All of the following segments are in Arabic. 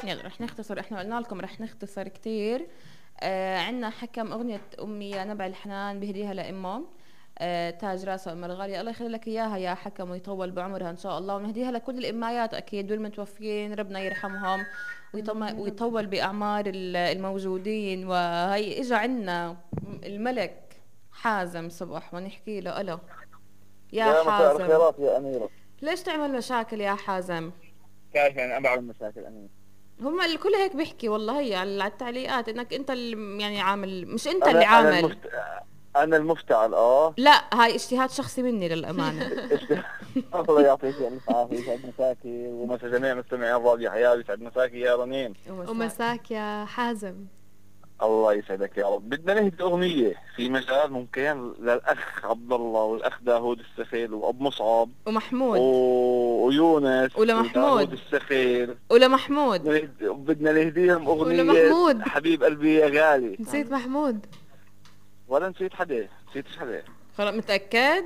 يلا رح نختصر، احنا قلنا لكم رح نختصر كتير. عنا حكم أغنية أمي يا نبع الحنان بهديها لأمه. تاج راسها أم الغالية، الله يخلي لك إياها يا حكم ويطول بعمرها إن شاء الله، ونهديها لكل الأمايات أكيد والمتوفيين، ربنا يرحمهم آمين يا رب. ويطول بأعمار الموجودين. وهي إجا عنا الملك حازم صبح ونحكي له ألو يا يا مساء حازم. الخيرات يا أميرة. ليش تعمل مشاكل يا حازم؟ كيف يعني أنا بعمل مشاكل أميرة؟ هم الكل هيك بيحكي والله، هي على التعليقات انك انت اللي يعني عامل، مش انت اللي أنا عامل. أنا المفتعل لا هاي اجتهاد شخصي مني للأمانة. إيش- الله يعطيك ألف عافية، يسعد مساكي ومسا جميع مستمعي الراديو حياة، يسعد مساكي يا رنين. ومساء. ومساك يا حازم. الله يسعدك يا رب. بدنا نهدي أغنية في مجال ممكن للأخ عبد الله والأخ داوود السخيل وأبو مصعب ومحمود ويونس وداوود ولمحمود السخيل. ولمحمود بدنا نهديهم أغنية ولمحمود. حبيب قلبي يا غالي. نسيت محمود. ولا نسيت حدا، نسيتش حدا. خلاص متأكد.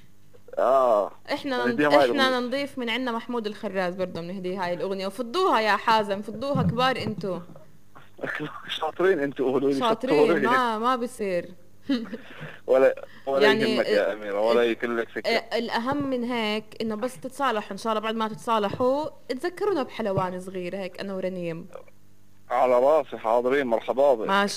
احنا نهديهم هاي احنا الأغنية. نضيف من عندنا محمود الخراز برضه بنهدي هاي الأغنية، وفضوها يا حازم فضوها، كبار انتو شاطرين انتوا، قولوا لي شاطرين، شطوري. ما بصير. ولا يعني يهمك يا أميرة، ولا يكلك سكة. الأهم من هيك إنه بس تتصالحوا إن شاء الله، بعد ما تتصالحوا تذكرونا بحلوان صغير هيك أنا ورنيم. على راسي، حاضرين، مرحبا بك. ماشي.